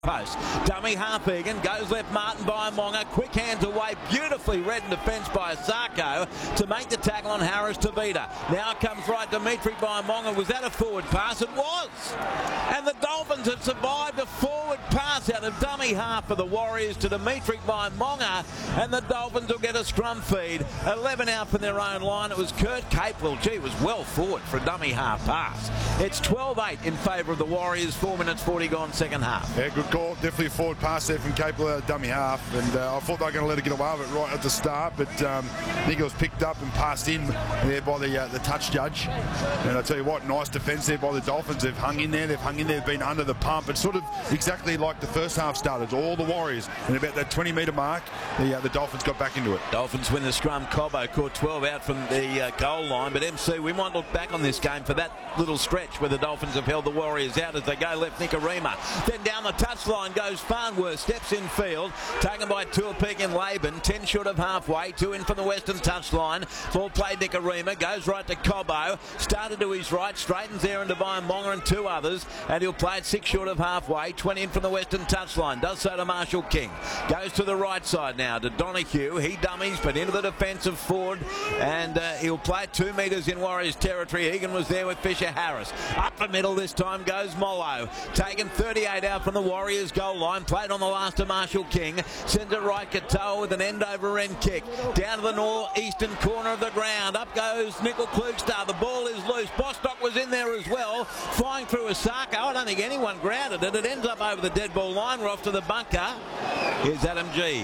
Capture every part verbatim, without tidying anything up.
Post. Dummy half Egan, goes left Martin Biomonga, quick hands away, beautifully read in defence by Asako to make the tackle on Harris Tavita. Now comes right Dimitri Biomonga. Was that a forward pass? It was. And the Dolphins have survived a forward pass out of dummy half for the Warriors to Dimitri Biomonga, and the Dolphins will get a scrum feed. eleven out from their own line. It was Kurt Capewell. Gee, was well forward for a dummy half pass. It's twelve eight in favour of the Warriors. four minutes forty gone second half. Yeah, good call. Definitely a forward pass there from Capewell, dummy half, and uh, I thought they were going to let it get away with it right at the start, but um, I think it was picked up and passed in there by the uh, the touch judge. And I tell you what, nice defence there by the Dolphins. They've hung in there. They've hung in there. They've been under the pump. It's sort of exactly like the first half started. All the Warriors, and about that twenty metre mark, the uh, the Dolphins got back into it. Dolphins win the scrum. Cobbo caught twelve out from the uh, goal line, but M C, we might look back on this game for that little stretch where the Dolphins have held the Warriors out as they go left Nicarima. Then down the touchline goes Farnworth, steps in field, taken by Tuapik and Laban, ten short of halfway, two in from the western touchline. Ball played Nicarima, goes right to Cobbo, started to his right, straightens there into Biomonga and two others, and he'll play it six short of halfway, twenty in from the western touchline, does so to Marshall King. Goes to the right side now to Donoghue, he dummies but into the defensive forward, and uh, he'll play it two metres in Warriors territory. Egan was there with Fisher Harris. Up the middle this time goes Mollo, taken thirty-eight out from the Warriors goal line, played on the last to Marshall King, sends it right Katoa with an end over end kick, down to the north-eastern corner of the ground, up goes Nickel Klugstar, the ball is loose, Bostock was in there as well, flying through Asako. I don't think anyone grounded it, it ends up over the dead ball line, we're off to the bunker. Here's Adam G.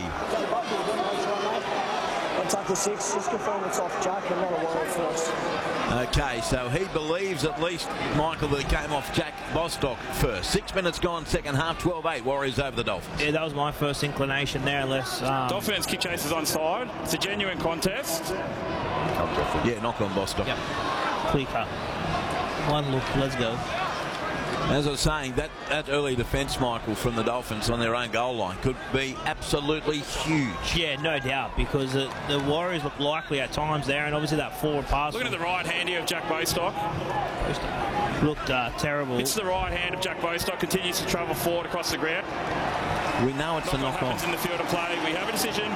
Tackle six, just confirm it's off Jack and not a worry for us. Okay, so he believes at least, Michael, that it came off Jack Bostock first. Six minutes gone, second half, twelve eight, Warriors over the Dolphins. Yeah, that was my first inclination there, unless... Um... Dolphins kick chasers onside. It's a genuine contest. Yeah, knock on Bostock. Yep. Clear cut. One look, let's go. As I was saying, that, that early defence, Michael, from the Dolphins on their own goal line could be absolutely huge. Yeah, no doubt, because the, the Warriors look likely at times there, and obviously that forward pass... Looking at the right hand here of Jack Bostock. Looked uh, terrible. It's the right hand of Jack Bostock, continues to travel forward across the ground. We know it's Not a knock-on. in the field of play. We have a decision.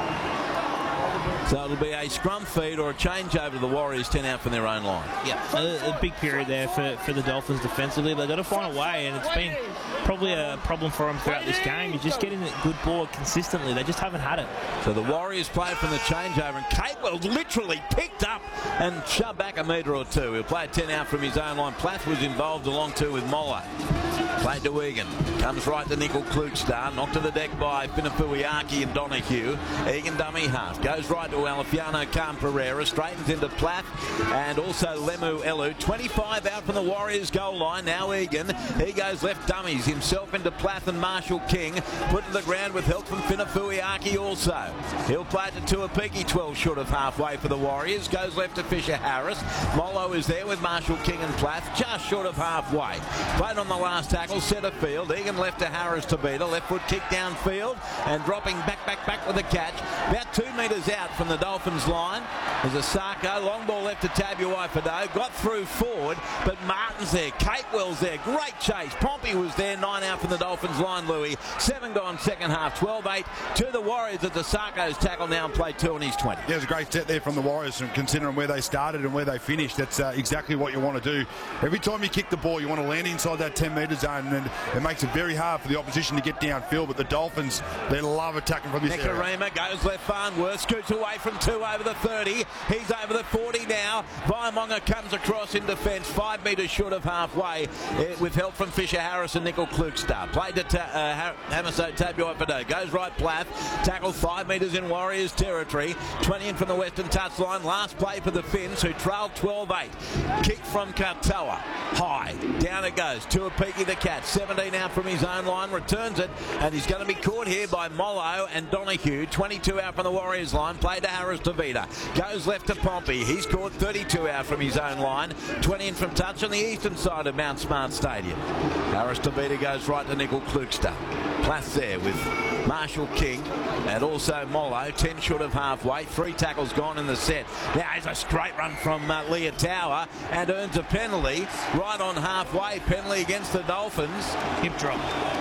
So it'll be a scrum feed or a change over to the Warriors, ten out from their own line. Yeah, a, a big period there for, for the Dolphins defensively. They've got to find a way, and it's been probably a problem for them throughout this game. You're just getting a good ball consistently. They just haven't had it. So the Warriors play from the changeover, and Capewell literally picked up and shoved back a metre or two. He'll play ten out from his own line. Plath was involved along too with Moller. Played to Egan. Comes right to Nickel Klugstar. Knocked to the deck by Finafuiaki and Donoghue. Egan dummy half. Goes right to Alfiano Khan Pereira. Straightens into Plath and also Lemu Elu. twenty-five out from the Warriors goal line. Now Egan. He goes left dummies. Himself into Plath and Marshall King. Put to the ground with help from Finafuiaki also. He'll play it to Tuapiki. twelve short of halfway for the Warriors. Goes left to Fisher Harris. Mollo is there with Marshall King and Plath. Just short of halfway. Played on the last tackle. Centre field. Egan left to Harris Tavita. Left foot kick downfield and dropping back, back, back with a catch. About two metres out from the Dolphins line. There's a Sarko. Long ball left to Tabuai Fado. Got through forward, but Martin's there. Capewell's there. Great chase. Pompey was there. Nine out from the Dolphins line, Louis. Seven gone second half. twelve eight to the Warriors at the Sarko's tackle now and play two on his twenty. Yeah, it was a great set there from the Warriors, considering where they started and where they finished. That's uh, exactly what you want to do. Every time you kick the ball, you want to land inside that ten metre zone, and it makes it very hard for the opposition to get downfield. But the Dolphins, they love attacking from this area. Nicarima goes left Farnworth, scoots away from two over the thirty. He's over the forty now. Biomonga comes across in defence, five metres short of halfway, eh, with help from Fisher Harris and Nickel Klugstar. Played to ta uh, Hamaso Tabuai Fado. Goes right Plath. Tackle five metres in Warriors territory. twenty in from the western touchline. Last play for the Finns, who trailed twelve eight. Kick from Katoa. High. Down it goes. Tuapiki the catch. seventeen out from his own line. Returns it. And he's going to be caught here by Mollo and Donoghue. twenty-two out from the Warriors line. Played to Harris Tavita. Goes left to Pompey. He's caught thirty-two out from his own line. twenty in from touch on the eastern side of Mount Smart Stadium. Harris Tavita goes right to Nickel Klugstar. Plath there with Marshall King and also Mollo. ten short of halfway. Three tackles gone in the set. Now here's a straight run from uh, Leah Tower and earns a penalty right on halfway. Penalty against the Dolphins. Hip drop.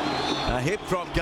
A hip drop.